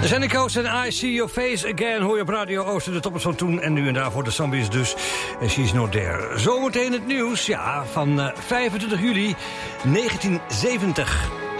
Sandy Coast en I See Your Face Again hoor je op Radio Oosten, de toppers van toen en nu en daarvoor de Zombies dus. En She's Not There. Zometeen het nieuws, ja, van 25 juli 1970.